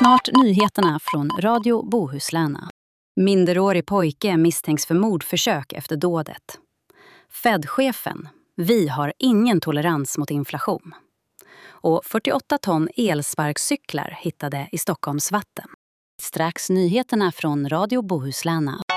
Snart nyheterna från Radio Bohuslän. Minderårig pojke misstänks för mordförsök efter dådet. Fed-chefen: vi har ingen tolerans mot inflation. Och 48 ton elsparkcyklar hittade i Stockholms vatten. Strax nyheterna från Radio Bohuslän.